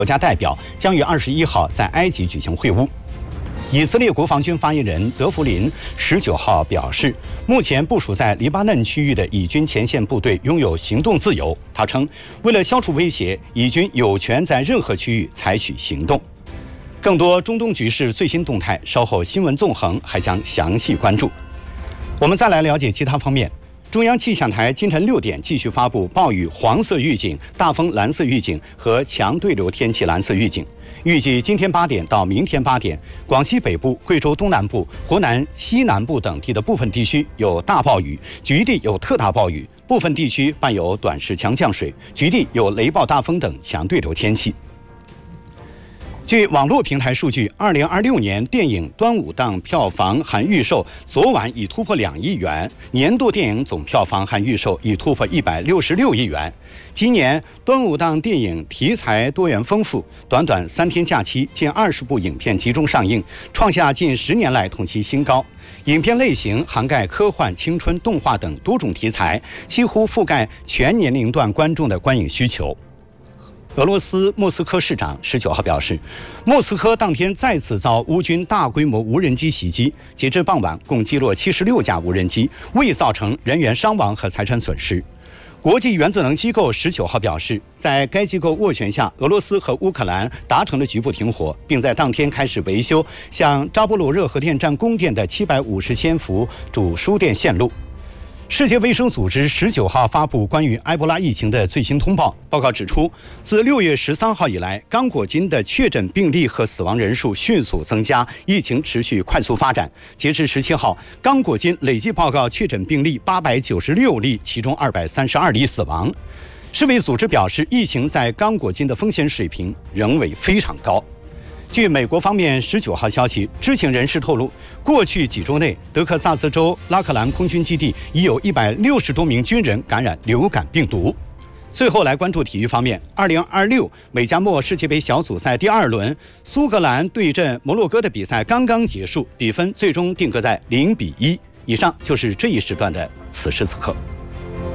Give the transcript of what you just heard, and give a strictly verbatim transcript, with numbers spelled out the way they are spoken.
国家代表将于二十一号在埃及举行会晤。以色列国防军发言人德弗林十九号表示，目前部署在黎巴嫩区域的以军前线部队拥有行动自由。他称，为了消除威胁，以军有权在任何区域采取行动。更多中东局势最新动态，稍后新闻纵横还将详细关注。我们再来了解其他方面。中央气象台今晨六点继续发布暴雨黄色预警、大风蓝色预警和强对流天气蓝色预警。预计今天八点到明天八点，广西北部、贵州东南部、湖南西南部等地的部分地区有大暴雨，局地有特大暴雨，部分地区伴有短时强降水，局地有雷暴大风等强对流天气。据网络平台数据，二零二六年电影端午档票房含预售昨晚已突破两亿元，年度电影总票房含预售已突破一百六十六亿元。今年端午档电影题材多元丰富，短短三天假期，近二十部影片集中上映，创下近十年来同期新高。影片类型涵盖科幻、青春、动画等多种题材，几乎覆盖全年龄段观众的观影需求。俄罗斯莫斯科市长十九号表示，莫斯科当天再次遭乌军大规模无人机袭击，截至傍晚共击落七十六架无人机，未造成人员伤亡和财产损失。国际原子能机构十九号表示，在该机构斡旋下，俄罗斯和乌克兰达成了局部停火，并在当天开始维修向扎波罗热核电站供电的七百五十千伏主输电线路。世界卫生组织十九号发布关于埃博拉疫情的最新通报。报告指出，自六月十三号以来，刚果金的确诊病例和死亡人数迅速增加，疫情持续快速发展。截至十七号，刚果金累计报告确诊病例八百九十六例，其中二百三十二例死亡。世卫组织表示，疫情在刚果金的风险水平仍为非常高。据美国方面十九号消息，知情人士透露，过去几周内，德克萨斯州拉克兰空军基地已有一百六十多名军人感染流感病毒。最后来关注体育方面，二零二六美加墨世界杯小组赛第二轮，苏格兰对阵摩洛哥的比赛刚刚结束，比分最终定格在零比一。以上就是这一时段的此时此刻。